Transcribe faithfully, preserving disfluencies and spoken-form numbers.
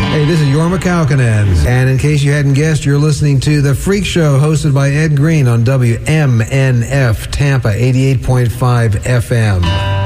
Hey, this is Jorma Kaukonen. And in case you hadn't guessed, you're listening to The Freak Show, hosted by Ed Green on W M N F Tampa eighty-eight point five F M.